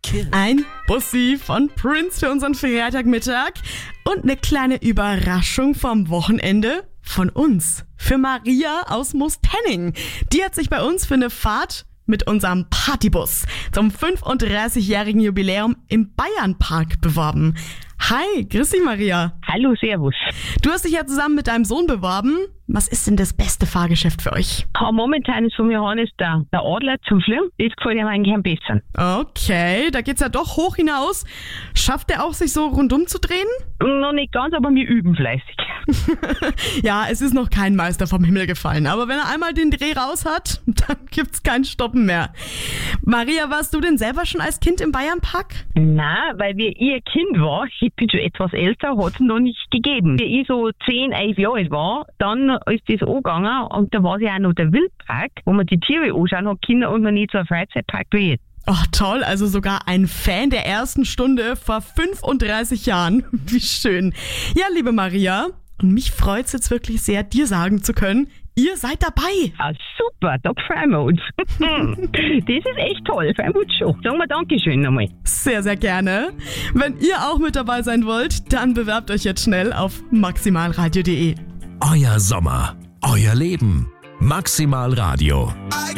Ein Bussi von Prince für unseren Freitagmittag und eine kleine Überraschung vom Wochenende von uns. Für Maria aus Moostenning. Die hat sich bei uns für eine Fahrt mit unserem Partybus zum 35-jährigen Jubiläum im Bayernpark beworben. Hi, grüß dich Maria. Hallo, servus. Du hast dich ja zusammen mit deinem Sohn beworben. Was ist denn das beste Fahrgeschäft für euch? Momentan ist von Johannes der Adler zum Fliegen. Das gefällt ihm eigentlich am besten. Okay, da geht's ja doch hoch hinaus. Schafft er auch, sich so rundum zu drehen? Noch nicht ganz, aber wir üben fleißig. Ja, es ist noch kein Meister vom Himmel gefallen. Aber wenn er einmal den Dreh raus hat, dann gibt's kein Stoppen mehr. Maria, warst du denn selber schon als Kind im Bayernpark? Nein, weil wie ich ein Kind war, ich bin schon etwas älter, hat es noch nicht gegeben. Wie ich so 10, 11 Jahre alt war, dann ist das angegangen und da war ja auch noch der Wildpark, wo man die Tiere anschauen hat, Kinder und noch nicht so ein Freizeitpark wie jetzt. Oh, toll, also sogar ein Fan der ersten Stunde vor 35 Jahren. Wie schön. Ja, liebe Maria, und mich freut's jetzt wirklich sehr, dir sagen zu können, ihr seid dabei. Ah, super, da freuen wir uns. Das ist echt toll, freuen wir uns schon. Sagen wir Dankeschön nochmal. Sehr, sehr gerne. Wenn ihr auch mit dabei sein wollt, dann bewerbt euch jetzt schnell auf maximalradio.de. Euer Sommer, euer Leben. Maximal Radio.